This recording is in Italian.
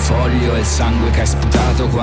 foglio e il sangue che hai sputato quando